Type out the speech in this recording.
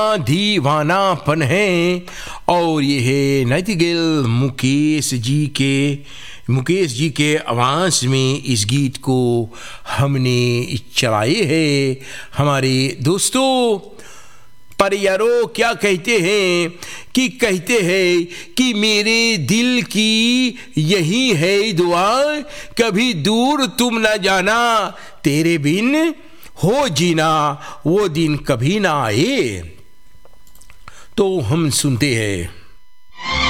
दीवानापन है। और ये है नाइटिंगेल मुकेश जी के आवाज़ में इस गीत को हमने चलाए हैं। हमारे दोस्तों पर यारो क्या कहते हैं कि मेरे दिल की यही है दुआ, कभी दूर तुम ना जाना, तेरे बिन हो जीना वो दिन कभी ना आए। तो हम सुनते हैं।